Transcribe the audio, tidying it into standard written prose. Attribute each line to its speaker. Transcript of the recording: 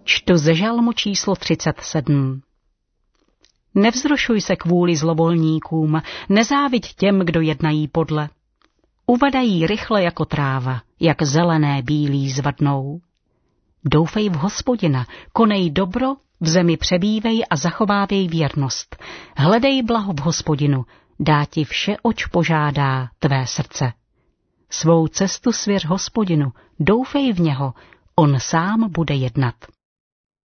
Speaker 1: Čtu ze žalmu číslo 37. Nevzrušuj se kvůli zlovolníkům, nezáviď těm, kdo jednají podle. Uvadají rychle jako tráva, jak zelené bílí zvadnou. Doufej v Hospodina, konej dobro, v zemi přebývej a zachovávej věrnost. Hledej blaho v Hospodinu, dá ti vše, oč požádá tvé srdce. Svou cestu svěř Hospodinu, doufej v něho, on sám bude jednat.